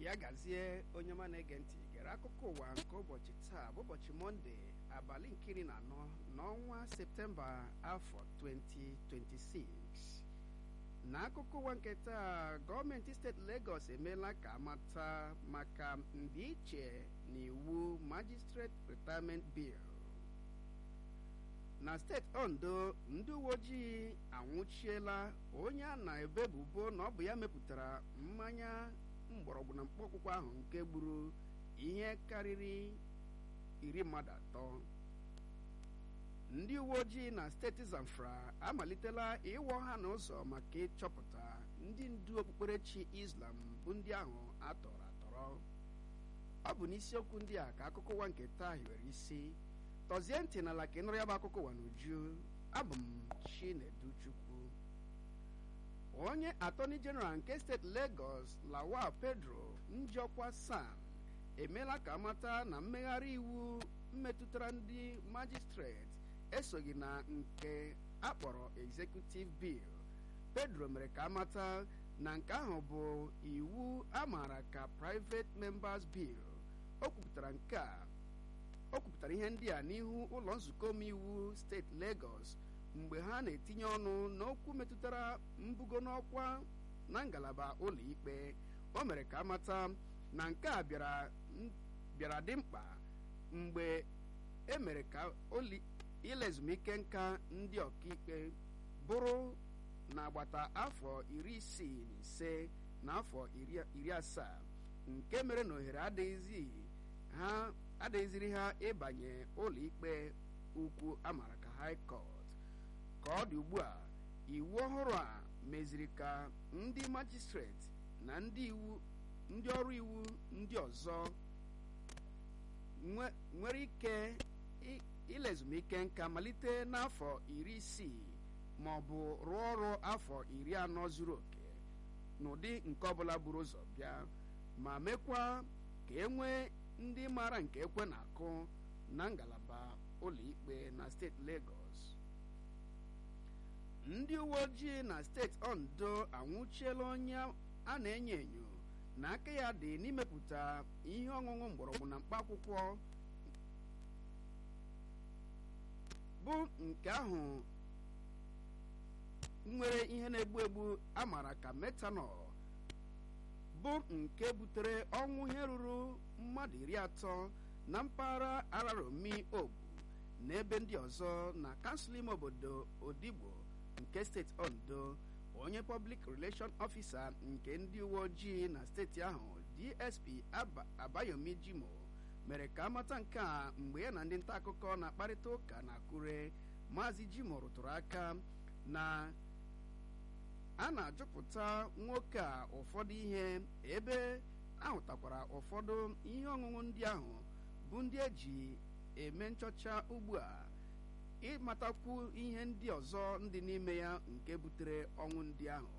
ya gazie onye ọma na-ege ntị gere akụkọ ụwa nke ụbọchị taa bụ ụbọchị Mọnde abalị nke 14 n'ọnwa Septemba afọ 2026. N'akụkọ ụwa nke taa, gọọmenti steeti Lagos emeela ka amata maka ndịiche n'iwu Magistrate Retirement Bill. Na steeti Ondo, ndị uwe ojii anwụchiela onye a na-ebebubo na ọ bụ ya mepụtara mmanya mgbọrọgwụ na mkpọkwụkwọ ahụ nke gburu ihe karịrị 30. Ndị uwe ojii na steeti Zamfara amalitela ịwa ha n'ụzọ maka ịchọpụta ndị ndu okpukperechi Islam bụ ndị ahụ atọrọ atọrọ. Ọ bụ n'isiokwu ndị a ka akụkọ ụwa nke taa hiwere isi. Tọzie ntị n'ala ka ị nụrụ ya bụ akụkọ ụwa n'uju. Abụ m Chinedu Chukwu. Onye Attorney General nke steeti Lagos Lawal Pedro Njọkwa San emeela ka amata na mmegharị iwu mmetụtara ndị magistrate esoghị na nke akpọrọ Executive Bill. Pedro mere ka amata na nke ahụ bụ iwu a maara ka Private Members Bill. O kwupụtara ihe ndị a n'ihu ụlọ nzukọ omeiwu steeti Lagos mgbe ha na-etinye ọnụ n'okwu metụtara mbugo n'ọkwa na ngalaba ụlọ ikpe. O mere ka amata na nke a bịara dị mkpa mgbe e mere ka ile ezumike nka ndị ọkaikpe bụrụ n'agbata afọ 65 na afọ 70, nke mere na ohere adịghịziri ha ịbanye ụlọ ikpe ukwu amara ka High Court. Ka ọ dị ugbu a, iwu ọhụrụ a meziri ka ndị magistrate na ndị ọrụ iwu ndị ọzọ nwere ike ile ezumike nka malite n'afọ 60 ma ọ bụ rụọ ọrụ afọ 40 zuru oke n'ụdị nke ọbụla buru ụzọ bịa, ma mekwa ka e nwee ndị maara nke ekwe na-akụ na ngalaba ụlọ ikpe na steeti Lagos. Ndị uwe ojii na steeti Ondo anwụchiela onye a na-enyo enyo na aka ya dị n'imepụta ihe ọṅụṅụ mgbọrọgwụ na mkpaakwụkwọ bụ nke ahụ nwere ihe na-egbu egbu amara ka methanol, bụ nke butere ọnwụ ihe ruru mmadụ 30 na mpaghara Araromi Ogu na ebe ndị ọzọ na kansụl ime obodo Odigbo nke steeti Ondo. Onye Public Relation Officer nke ndị uwe ojii na steeti ahụ DSP Abayomi Jimo mere ka amata nke a mgbe ya na ndị nta akụkọ na-akparịta ụka na Akure. Maazị Jimo rụtụrụ aka na a na-ajụpụta nwoke a ụfọdụ ihe, ebe ahụtakwara ụfọdụ ihe ọṅụṅụ ndị ahụ bụ ndị eji eme nchọcha ugbu a, ịmatakwu ihe ndị ọzọ ndị n'ime ya nke butere ọnwụ ndị ahụ.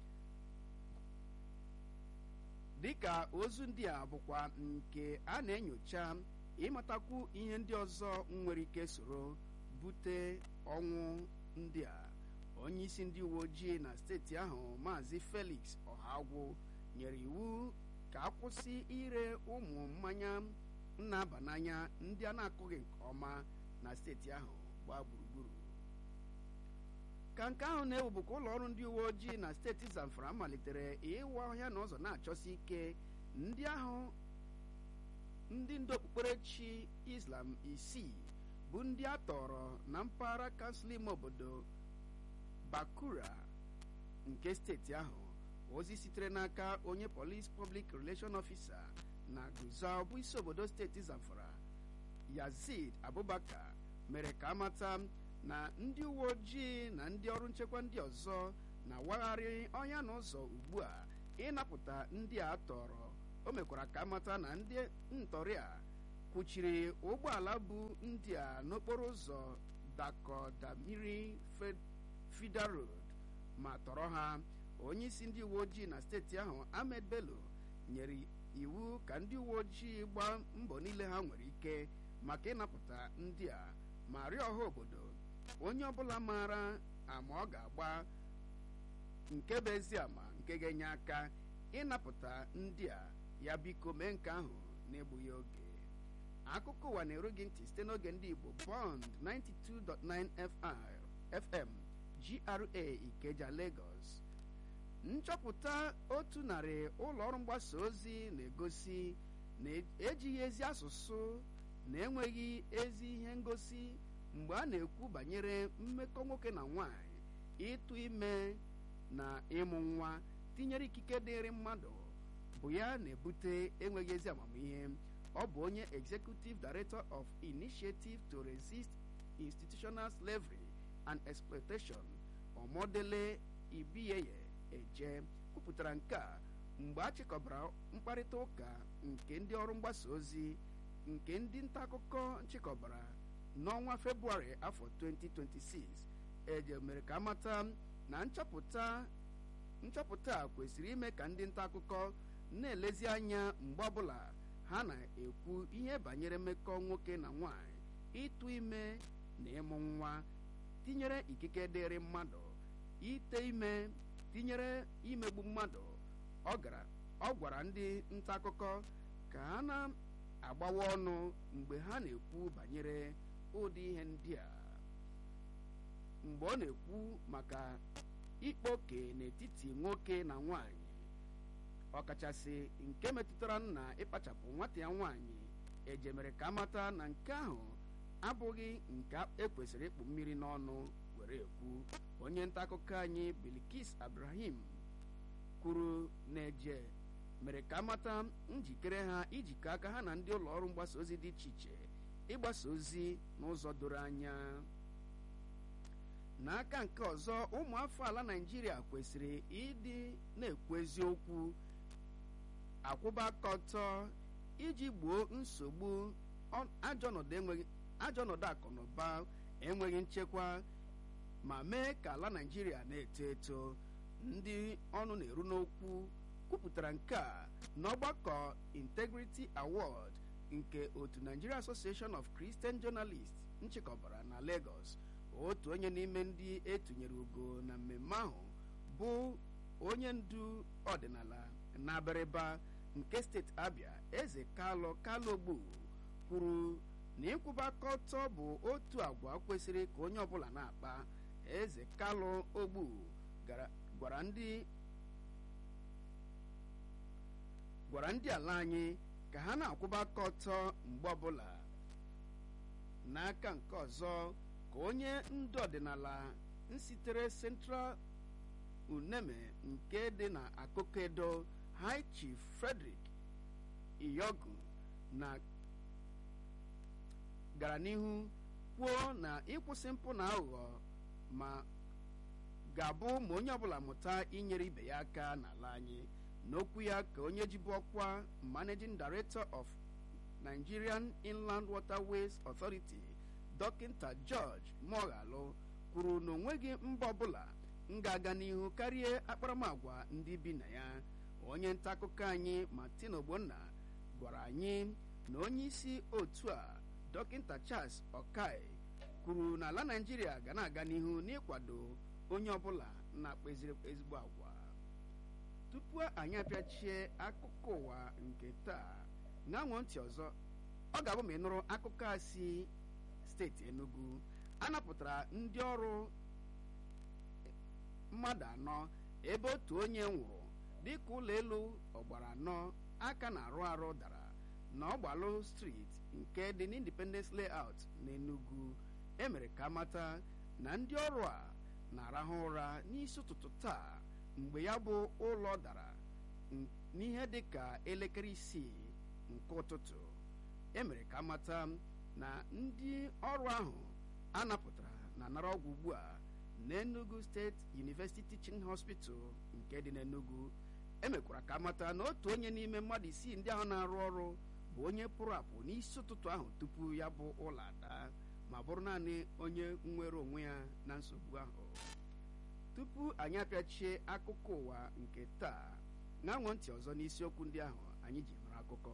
Dịka ozu ndị a bụkwa nke a na-enyocha ịmatakwu ihe ndị ọzọ nwere ike soro bute ọnwụ ndị a. Onye isi ndị uwe ojii na steeti ahụ Maazị Felix Ọhagwụ nyere iwu ka akwụsị ire ụmụ mmanya na-aba n'anya ndị a na-akụghị nke ọma na steeti ahụ gbaa gburugburu. Ka nke ahụ na-ewu ka ụlọ ọrụ ndị uwe ojii na steeti Zamfara malitere ịwa ọhịa na ụzọ na-achọsi ike ndị ndu okpukperechi Islam 6 bụ ndị a tọrọ na mpaghara kansụl ime obodo Bakura nke steeti ahụ. Ozi sitere n'aka onye Police Public Relation Officer na Guzau bụ isi obodo steeti Zamfara, Yazid Abubakar, mere ka amata na ndị uwe ojii na ndị ọrụ nchekwa ndị ọzọ na-awagharị ọnya n'ụzọ ugbu a ịnapụta ndị a tọrọ. O mekwara ka amata na ndị ntọrị a kwuchiri ụgbọala bụ ndị a n'okporo ụzọ Dakodamiri Fida Road ma tọrọ ha. Onye isi ndị uwe ojii na steeti ahụ Ahmed Bello nyere iwu ka ndị uwe ojii gbaa mbọ niile ha nwere ike maka ịnapụta ndị a, ma rịọ ọha obodo onye ọbụla maara ama ọ ga-agba nke bụ ezi ama nke ga-enye aka ịnapụta ndị a ya biko mee nke ahụ n'egbughị oge. Akụkọ ụwa na-eru gị ntị site n'oge ndị Igbo Bond 92.9 FM GRA Ikeja Lagos. Nchọpụta otu narị ụlọ ọrụ mgbasa ozi na-egosi na ejighị ezi asụsụ na enweghị ezi ihe ngosi mgbe a na-ekwu banyere mmekọ nwoke na nwanyị, ịtụ ime na ịmụ nwa tinyere ikike dịrị mmadụ bụ ya na-ebute enweghị ezi amamihe. Ọ bụ onye Executive Director of Initiative to Resist Institutional Slavery and Exploitation Omodele Ibiyeye Eje kwupụtara nke a mgbe a chịkọbara mkparịta ụka nke ndị ọrụ mgbasa ozi nke ndị nta akụkọ chịkọbara n'ọnwa Febụwarị afọ 2026. Eje mere ka amata na nchọpụta a kwesịrị ime ka ndị nta akụkọ na-elezi anya mgbe ọbụla ha na-ekwu ihe banyere mmekọ nwoke na nwanyị, ịtụ ime na ịmụ nwa tinyere ikike dịrị mmadụ, ite ime tinyere imegbu mmadụ. Ọ gwara ndị nta akụkọ ka ha na-agbawa ọnụ mgbe ha na-ekwu banyere ụdị ihe ndị a. Mgbe ọ na-ekwu maka ịkpa oke n'etiti nwoke na nwanyị, ọkachasị nke metụtara na ịkpachapụ nwata ya nwanyị, Eje mere ka amata na nke ahụ abụghị nke ekwesịrị ịkpụ mmiri n'ọnụ were ekwu. Onye nta akụkọ anyị Bilikis Abrahim kwuru na Eje mere ka amata njikere ha ijikọ aka ha na ndị ụlọ ọrụ mgbasa ozi dị iche iche ịgbasa ozi n'ụzọ doro anya. N'aka nke ọzọ, ụmụafọ ala Naịjirịa kwesịrị ịdị na-ekwu eziokwu, akwụba aka ọtọ iji gboo nsogbu ajọ ọnọdụ akụ na ụba, enweghị nchekwa, ma mee ka ala Naịjirịa na-eto eto. Ndị ọnụ na-eru n'okwu kwupụtara nke a n'ọgbakọ Integrity Award nke otu Nigeria Association of Christian Journalists nchịkọbara na Lagos. Otu onye n'ime ndị etunyere ugo na mmemme ahụ bụ onye ndu ọdịnala n'Abịrịba nke steeti Abia, Eze Kalogbu, kwuru na ịkwụba aka ọtọ bụ otu agwa kwesịrị ka onye ọbụla na-akpa. Eze Kalogbu gwara ndị ala anyị ka ha na-akwụba aka ọtọ mgbe ọbụla. N'aka nke ọzọ, ka onye ndu ọdịnala nsitere Central Uneme nke dị na Akụkọ Edo, High Chief Frederick Iyogu gara n'ihu kwuo na ịkwụsị mpụ na aghụghọ ga-abụ ma onye ọbụla mụta inyere ibe ya aka n'ala anyị. N'okwu ya ka onye jibu ọkwa Managing Director of Nigerian Inland Waterways Authority, Dọkịta George Moghalu, kwuru na onweghị mba ọbụla ga-aga n'ihu karịa akparamagwa ndị bi na ya. Onye nta akụkọ anyị Martin Ogbonna gwara anyị na onye isi otu a, Dọkịta Charles Okai, kwuru na ala Naịjirịa ga na-aga n'ihu n'ịkwado onye ọbụla na-akpa ezigbo agwa. Tupu anyị apịachie akụkọ ụwa nke taa, ṅanwụ ntị ọzọ, ọ ga-abụ ma ị nụrụ akụkọ a si steeti Enugu. A napụtara ndị ọrụ mmadụ 4 ebe otu onye nwụrụ dịka ụlọ elu ọgbara 4 aka na-arụ arụ dara na Ọgbalụ Street nke dị n'Independence Layout n'Enugu. Emere ka amata na ndị ọrụ a na-arahụ ụra n'isi ụtụtụ taa mgbe ya bụ ụlọ dara n'ihe dịka elekere 6 nke ụtụtụ. Emere ka amata na ndị ọrụ ahụ a napụtara na-anara ọgwụ ugbu a n'Enugu State University Teaching Hospital nke dị n'Enugu. Emekwara ka amata na otu onye n'ime mmadụ 6 ndị ahụ na-arụ ọrụ bụ onye pụrụ apụ n'isi ụtụtụ ahụ tupu ya bụ ụlọ ada, ma bụrụ naanị onye nwere onwe ya na nsogbu ahụ. Tupu anyị apịachie akụkọ ụwa nke taa, ṅanwụ ntị ọzọ n'isiokwu ndị ahụ anyị ji mara akụkọ.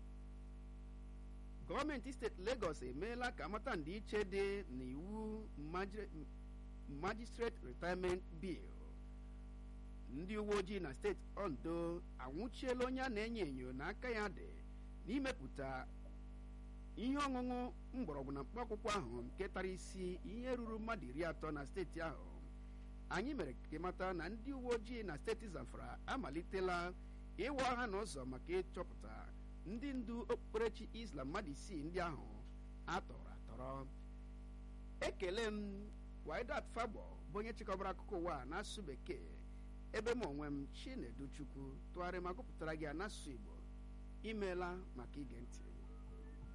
Gọọmenti steeti Lagos emeela ka amata ndịiche dị n'iwu Magistrate Retirement Bill ndị uwe ojii na steeti Ondo anwụchiela onye a na-enyo enyo na aka ya dị n'imepụta ihe ọṅụṅụ mgbọrọgwụ na mkpaakwụkwọ ahụ nke tara isi ihe ruru mmadụ 30 na steeti ahụ. Anyị mere ka ịmata na ndị uwe ojii na steeti Zamfara amalitela ịwa ha n'ụzọ maka ịchọpụta ndị ndu okpukperechi Islam mmadụ 6 ndị ahụ atọrọ atọrọ. Ekele m Waidat Fagbo bụ onye chịkọbara akụkọ ụwa n'asụsụ Bekee, ebe m onwe m Chinedu Chukwu tụgharịa ma gụpụtara gị n'asụsụ Igbo. Imeela maka ige ntị.